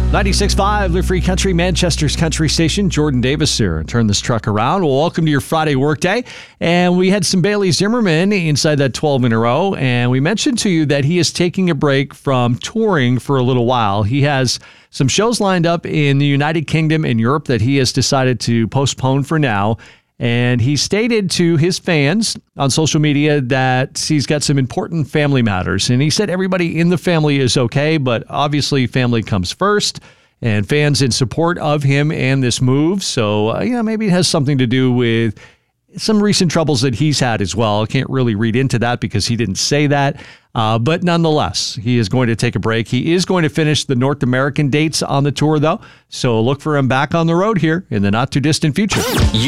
96.5, Live Free Country, Manchester's country station. Jordan Davis here. Turn this truck around. Well, welcome to your Friday workday. And we had some Bailey Zimmerman inside that 12 in a row. And we mentioned to you that he is taking a break from touring for a little while. He has some shows lined up in the United Kingdom and Europe that he has decided to postpone for now. And he stated to his fans on social media that he's got some important family matters. And he said everybody in the family is okay, but obviously family comes first. And fans in support of him and this move. So, maybe it has something to do with some recent troubles that he's had as well. I can't really read into that because he didn't say that. But nonetheless, he is going to take a break. He is going to finish the North American dates on the tour, though. So look for him back on the road here in the not too distant future.